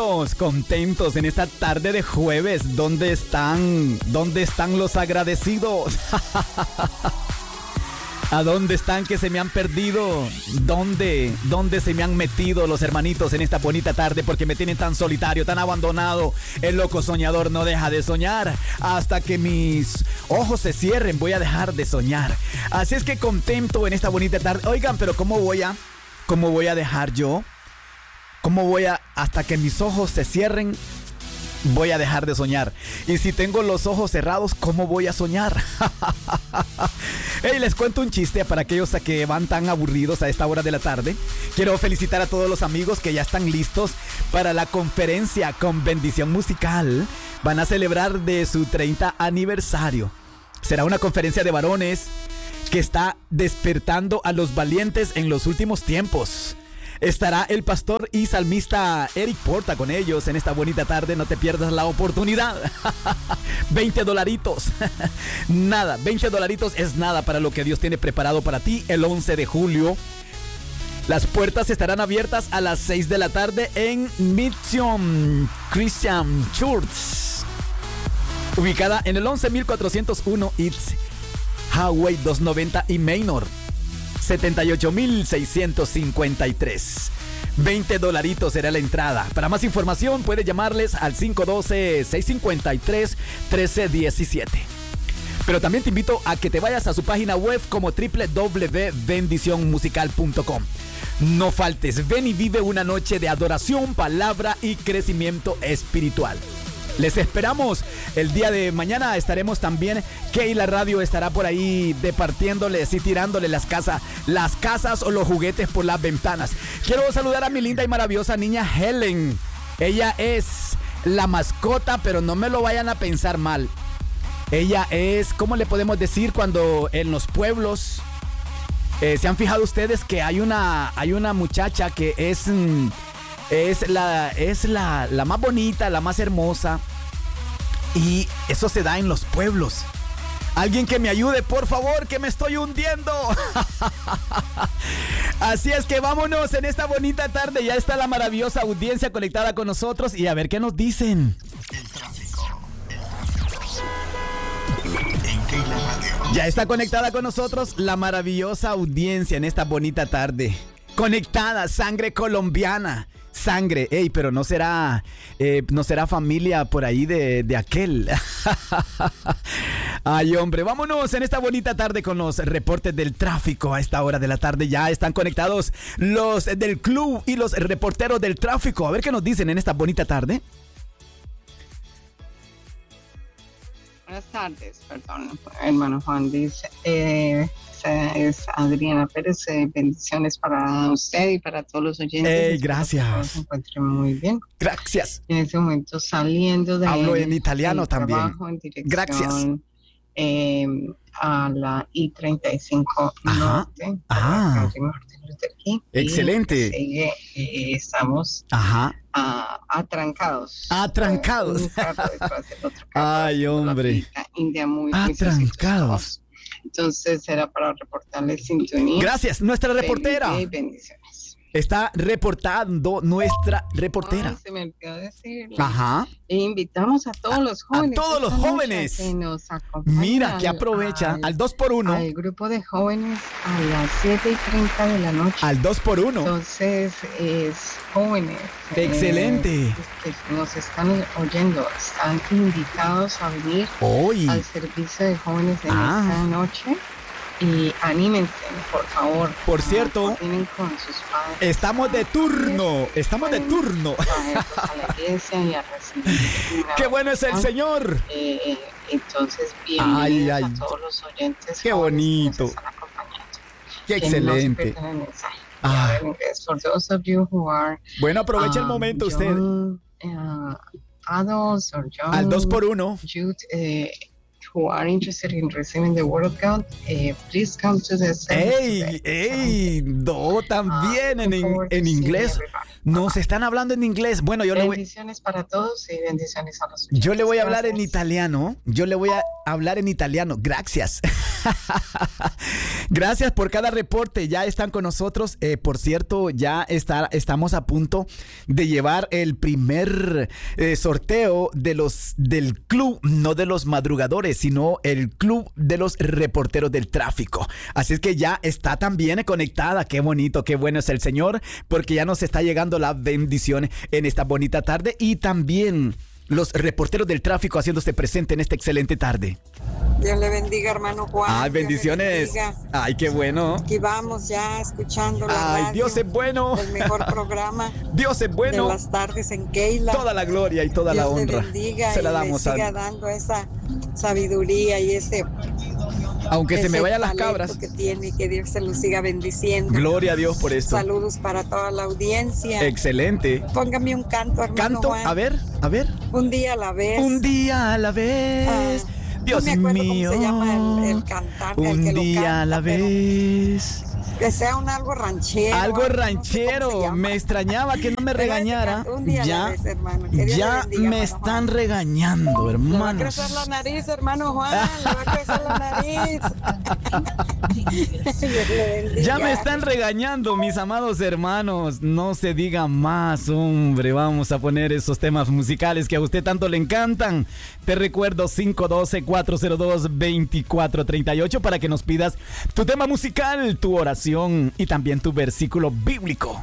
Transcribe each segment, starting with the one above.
Vámonos, contentos en esta tarde de jueves. ¿Dónde están? ¿Dónde están los agradecidos? ¿A dónde están que se me han perdido? ¿Dónde se me han metido los hermanitos en esta bonita tarde? Porque me tienen tan solitario, tan abandonado. El loco soñador no deja de soñar. Hasta que mis ojos se cierren, voy a dejar de soñar. Así es que contento en esta bonita tarde. Oigan, pero ¿cómo voy a dejar yo? ¿Cómo voy a, hasta que mis ojos se cierren, voy a dejar de soñar? Y si tengo los ojos cerrados, ¿cómo voy a soñar? Hey, les cuento un chiste para aquellos que van tan aburridos a esta hora de la tarde. Quiero felicitar a todos los amigos que ya están listos para la conferencia con bendición musical. Van a celebrar de su 30 aniversario. Será una conferencia de varones que está despertando a los valientes en los últimos tiempos. Estará el pastor y salmista Eric Porta con ellos en esta bonita tarde. No te pierdas la oportunidad. $20. Nada, $20 es nada para lo que Dios tiene preparado para ti el 11 de julio. Las puertas estarán abiertas a las 6 de la tarde en Mission Christian Church, ubicada en el 11401 East Highway 290 y Manor. 78,653. $20 será la entrada. Para más información puede llamarles al 512-653-1317. Pero también te invito a que te vayas a su página web como www.bendicionmusical.com. No faltes, ven y vive una noche de adoración, palabra y crecimiento espiritual. Les esperamos. El día de mañana estaremos también. Keila Radio estará por ahí departiéndoles y tirándole las casas o los juguetes por las ventanas. Quiero saludar a mi linda y maravillosa niña Helen. Ella es la mascota, pero no me lo vayan a pensar mal. Ella es, ¿cómo le podemos decir? Cuando en los pueblos se han fijado ustedes que hay una muchacha que es la más bonita, la más hermosa. Y eso se da en los pueblos. Alguien que me ayude, por favor, que me estoy hundiendo. Así es que vámonos en esta bonita tarde. Ya está la maravillosa audiencia conectada con nosotros. Y a ver qué nos dicen. El tráfico. En Keila Radio. Ya está conectada con nosotros la maravillosa audiencia en esta bonita tarde. Conectada, sangre colombiana. Sangre, pero no será familia por ahí de aquel. Ay, hombre, vámonos en esta bonita tarde con los reportes del tráfico. A esta hora de la tarde ya están conectados los del club y los reporteros del tráfico. A ver qué nos dicen en esta bonita tarde. Buenas tardes, perdón, hermano Juan dice, es Adriana Pérez, bendiciones para usted y para todos los oyentes. Gracias. Se encuentren muy bien. Gracias. En este momento saliendo de... Hablo en italiano también. Trabajo en dirección, gracias. A la I-35 Norte. Aquí, excelente. Estamos atrancados. Atrancados. Ay, hombre. India muy atrancados. Entonces era para reportarles sintonía. Gracias, nuestra reportera. Bendiciones. Está reportando nuestra reportera. Se me olvidó decirlo. E invitamos a todos los jóvenes. A todos los jóvenes. Que nos acompañan. Mira, que aprovecha al 2x1. Al grupo de jóvenes a las 7:30 de la noche. Al 2x1. Entonces, jóvenes. Excelente. Que nos están oyendo, están invitados a venir hoy al servicio de jóvenes en esta noche. Y anímense, por favor. Por cierto, con sus padres. Estamos de turno. Estamos de turno. A la iglesia y a recibir. ¡Qué bueno es el Señor! Entonces, bienvenidos a todos los oyentes. ¡Qué bonito! Que nos están acompañando. ¡Qué excelente! For those of you who are, bueno, aprovecha el momento usted. Adults or young, al 2x1. Youth, who are interested in receiving the Word of God, please come to the service. ¡Ey! No, también en inglés. Nos están hablando en inglés. Bueno, bendiciones para todos y bendiciones a los oyentes. Yo le voy a hablar en italiano. Gracias. Gracias por cada reporte. Ya están con nosotros. Por cierto, ya estamos a punto de llevar el primer sorteo del club, no de los madrugadores, sino el club de los reporteros del tráfico. Así es que ya está también conectada. Qué bonito, qué bueno es el Señor, porque ya nos está llegando la bendición en esta bonita tarde, y también los reporteros del tráfico haciéndose presente en esta excelente tarde. Dios le bendiga, hermano Juan. Ay, bendiciones. Ay, qué bueno. Aquí vamos ya escuchando la radio. Dios es bueno. El mejor programa. Dios es bueno. De las tardes en Keila. Toda la gloria y toda la honra. Dios le bendiga. Se la damos a siga dando esa sabiduría y ese... Aunque se me vayan las cabras. Que tiene, que Dios se lo siga bendiciendo. Gloria a Dios por esto. Saludos para toda la audiencia. Excelente. Póngame un canto, hermano Juan. A ver. Un día a la vez. Un día a la vez. Dios no me acuerdo mío. cómo se llama el cantante. Un el que día lo canta, a la vez. Que sea algo ranchero. Algo ranchero. No me extrañaba que no me regañara. Ya me están regañando, hermano. Le va a crecer la nariz, hermano Juan. Le va a crecer la nariz. Ya me están regañando, mis amados hermanos. No se diga más, hombre. Vamos a poner esos temas musicales que a usted tanto le encantan. Te recuerdo 512-402-2438 para que nos pidas tu tema musical, tu oración y también tu versículo bíblico.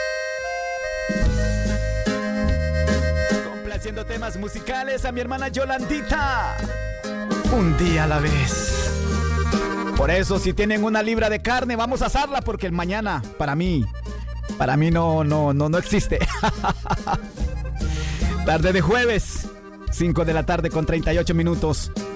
Complaciendo temas musicales a mi hermana Yolandita. Un día a la vez. Por eso, si tienen una libra de carne, vamos a asarla, porque el mañana para mí no existe. Tarde de jueves, 5 de la tarde con 38 minutos.